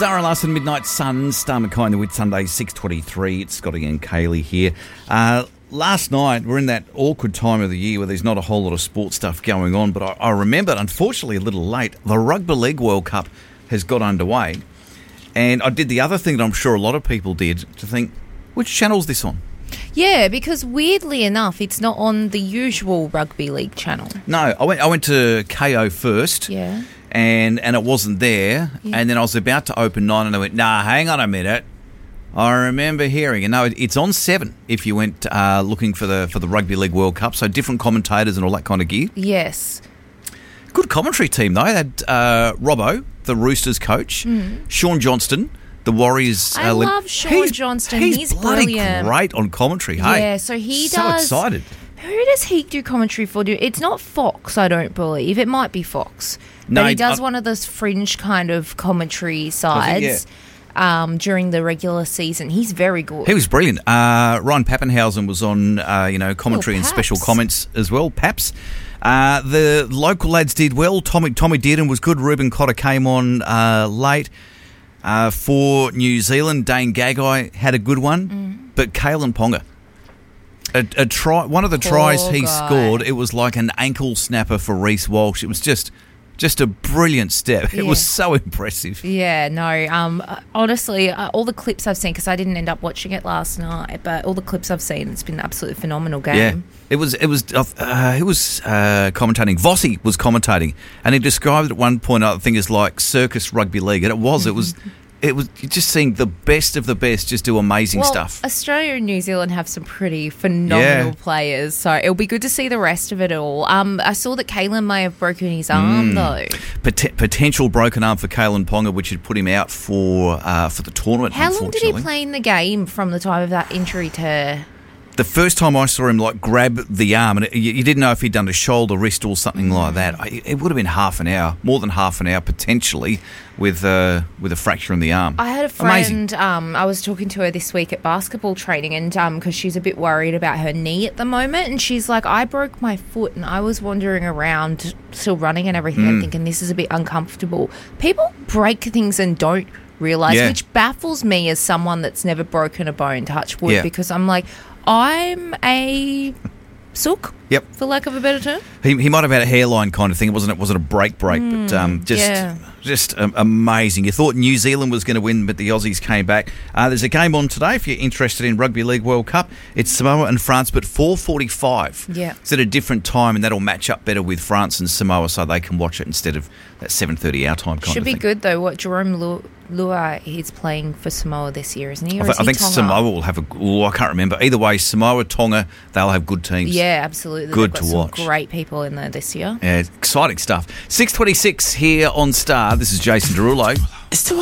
Zara Larson, Midnight Sun, Star McKay in the Whit Sunday, 6:23. It's Scotty and Kaylee here. Last night, we're in that awkward time of the year where there's not a whole lot of sports stuff going on, but I remembered, unfortunately a little late, the Rugby League World Cup has got underway. And I did the other thing that I'm sure a lot of people did, to think, which channel's this on? Yeah, because weirdly enough, it's not on the usual rugby league channel. No, I went to KO first. Yeah. And it wasn't there. Yeah. And then I was about to open 9 and I went, nah, hang on a minute. I remember hearing, and no, it's on 7 if you went looking for the Rugby League World Cup. So different commentators and all that kind of gear. Yes. Good commentary team though. They had Robbo, the Roosters coach, Sean Johnston, the Warriors. I love Sean Johnston. He's bloody brilliant. great on commentary. Hey, Yeah, so he so does. excited. Who does he do commentary for? It's not Fox, I don't believe. It might be Fox. No, But he does one of those fringe kind of commentary sides during the regular season. He's very good. He was brilliant. Ryan Pappenhausen was on, commentary and special Paps. comments as well. Paps. The local lads did well. Tommy Dearden was good. Ruben Cotter came on late. For New Zealand, Dane Gagai had a good one. But Kalen Ponga, a try, one of the tries he scored, it was like an ankle snapper for Reece Walsh. It was just a brilliant step. It was so impressive. Yeah, no. Honestly, all the clips I've seen, because I didn't end up watching it last night, but all the clips I've seen, it's been an absolutely phenomenal game. Yeah, it was commentating. Vossi was commentating, and he described it at one point, I think, as like circus rugby league, and it was just seeing the best of the best just do amazing stuff. Australia and New Zealand have some pretty phenomenal players, so it'll be good to see the rest of it all. I saw that Kalen may have broken his arm, though. Potential broken arm for Kalen Ponga, which had put him out for the tournament. How long did he play in the game from the time of that injury to... The first time I saw him grab the arm, and you didn't know if he'd done a shoulder, wrist, or something like that. It would have been half an hour, more than half an hour potentially, with a fracture in the arm. I had a friend. I was talking to her this week at basketball training, and because she's a bit worried about her knee at the moment, and she's like, "I broke my foot, and I was wandering around, still running and everything, and thinking this is a bit uncomfortable." People break things and don't realise, which baffles me as someone that's never broken a bone. Touch wood, because I'm like, I'm a sook, for lack of a better term. He might have had a hairline kind of thing. It wasn't a break, but just amazing. You thought New Zealand was going to win, but the Aussies came back. There's a game on today if you're interested in Rugby League World Cup. It's Samoa and France, but 4:45. Yeah, it's at a different time, and that'll match up better with France and Samoa, so they can watch it instead of that 7:30 our time kind of thing. Should be good though. What Jerome Lua is playing for Samoa this year, isn't he? Or I think Samoa will have I can't remember. Either way, Samoa, Tonga, they'll have good teams. Yeah, absolutely. Good They've got to watch. some great people in there this year. Yeah, exciting stuff. 6:26 here on Star. This is Jason Derulo.